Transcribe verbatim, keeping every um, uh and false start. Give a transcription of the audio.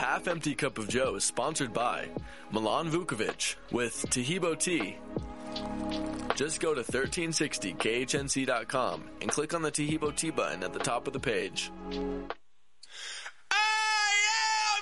half-empty cup of Joe is sponsored by Milan Vukovic with Tahibo Tea. Just go to thirteen sixty K H N C dot com and click on the Tahibo Tea button at the top of the page.